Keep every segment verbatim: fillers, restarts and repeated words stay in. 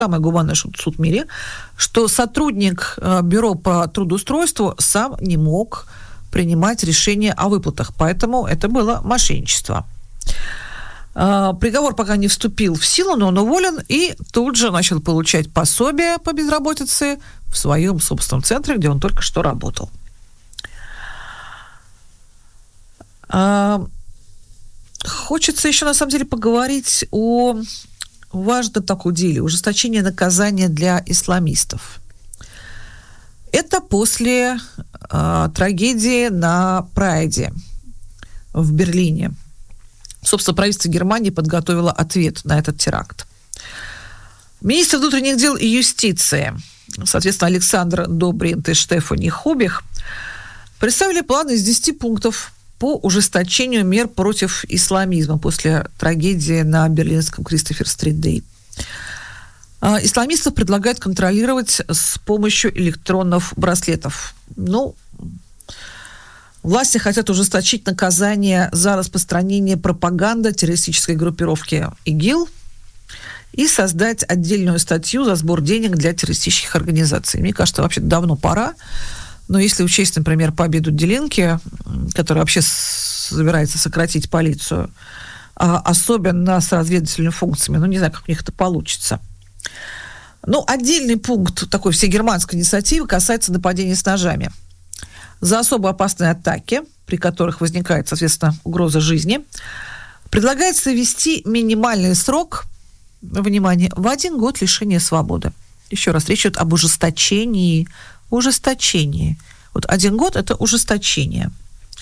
самый гуманный суд в мире, что сотрудник бюро по трудоустройству сам не мог принимать решения о выплатах, поэтому это было мошенничество. Приговор пока не вступил в силу, но он уволен и тут же начал получать пособие по безработице в своем собственном центре, где он только что работал. Хочется еще, на самом деле, поговорить о важном таком деле – ужесточение наказания для исламистов. Это после э, трагедии на Прайде в Берлине. Собственно, правительство Германии подготовило ответ на этот теракт. Министр внутренних дел и юстиции, соответственно, Александр Добринт и Штефани Хобих, представили план из десяти пунктов по ужесточению мер против исламизма после трагедии на берлинском Кристофер-стрит-Дэй. Исламистов предлагают контролировать с помощью электронных браслетов. Ну, власти хотят ужесточить наказание за распространение пропаганды террористической группировки ИГИЛ и создать отдельную статью за сбор денег для террористических организаций. Мне кажется, вообще давно пора. Но если учесть, например, победу Делинки, которая вообще собирается сократить полицию, особенно с разведывательными функциями, ну, не знаю, как у них это получится. Ну, отдельный пункт такой всегерманской инициативы касается нападений с ножами. За особо опасные атаки, при которых возникает, соответственно, угроза жизни, предлагается ввести минимальный срок, внимание, в один год лишения свободы. Еще раз, речь идет об ужесточении Ужесточение. Вот один год – это ужесточение.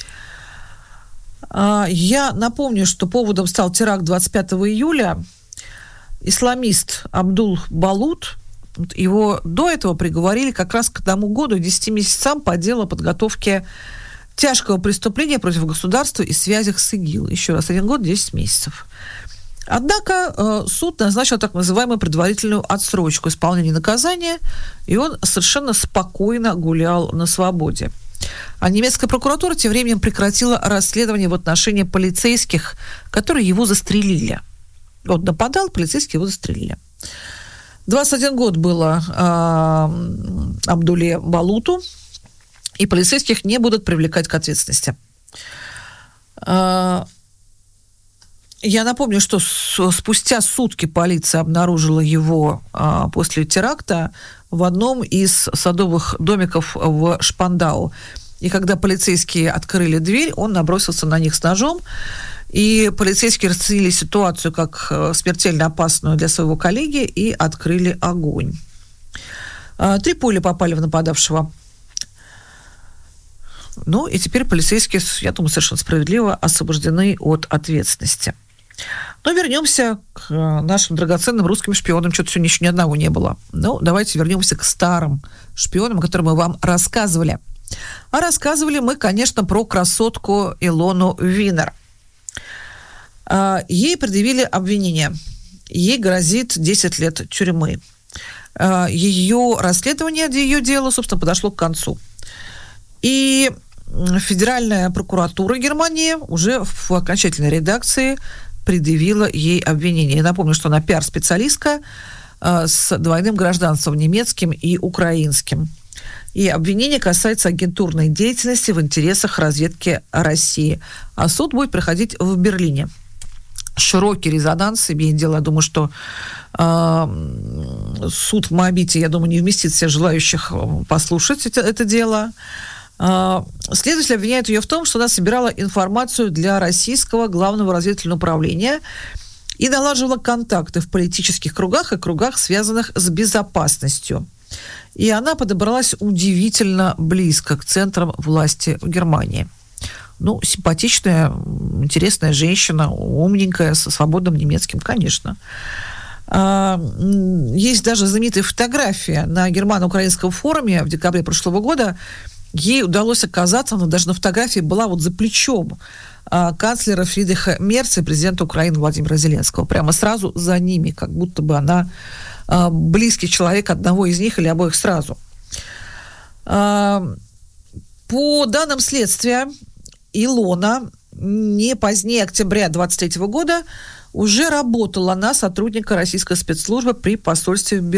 Я напомню, что поводом стал теракт двадцать пятого июля. Исламист Абдул Балут, его до этого приговорили как раз к одному году и десяти месяцам по делу о подготовке тяжкого преступления против государства и связях с ИГИЛ. Еще раз, один год, десять месяцев. Однако э, суд назначил так называемую предварительную отсрочку исполнения наказания, и он совершенно спокойно гулял на свободе. А немецкая прокуратура тем временем прекратила расследование в отношении полицейских, которые его застрелили. Он нападал, полицейские его застрелили. двадцать один год было э, Абдуле Балуту, и полицейских не будут привлекать к ответственности. Э, Я напомню, что спустя сутки полиция обнаружила его а, после теракта в одном из садовых домиков в Шпандау. И когда полицейские открыли дверь, он набросился на них с ножом. И полицейские расценили ситуацию как смертельно опасную для своего коллеги и открыли огонь. А, три пули попали в нападавшего. Ну, и теперь полицейские, я думаю, совершенно справедливо освобождены от ответственности. Но вернемся к нашим драгоценным русским шпионам. Что-то сегодня еще ни одного не было. Ну, давайте вернемся к старым шпионам, о которых мы вам рассказывали. А рассказывали мы, конечно, про красотку Илону Винер. Ей предъявили обвинение. Ей грозит десять лет тюрьмы. Ее расследование, ее дело, собственно, подошло к концу. И Федеральная прокуратура Германии уже в окончательной редакции предъявила ей обвинение. Я напомню, что она пиар-специалистка э, с двойным гражданством, немецким и украинским. И обвинение касается агентурной деятельности в интересах разведки России. А суд будет проходить в Берлине. Широкий резонанс имеет дело. Я думаю, что э, суд в Моабите, я думаю, не вместит всех желающих послушать это, это дело. Следователь обвиняет ее в том, что она собирала информацию для российского главного разведывательного управления и налаживала контакты в политических кругах и кругах, связанных с безопасностью. И она подобралась удивительно близко к центрам власти в Германии. Ну, симпатичная, интересная женщина, умненькая, со свободным немецким, конечно. Есть даже знаменитая фотография на германо-украинском форуме в декабре прошлого года. Ей удалось оказаться, она даже на фотографии была вот за плечом а, канцлера Фридриха Мерца и президента Украины Владимира Зеленского. Прямо сразу за ними, как будто бы она а, близкий человек одного из них или обоих сразу. А, по данным следствия, Илона не позднее октября двадцать третьего года уже работала на сотрудника российской спецслужбы при посольстве в Берлине.